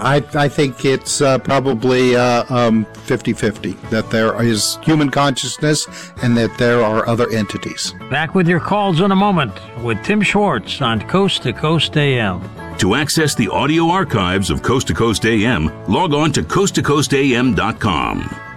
I think it's probably 50-50, that there is human consciousness and that there are other entities. Back with your calls in a moment with Tim Schwartz on Coast to Coast AM. To access the audio archives of Coast to Coast AM, log on to coasttocoastam.com.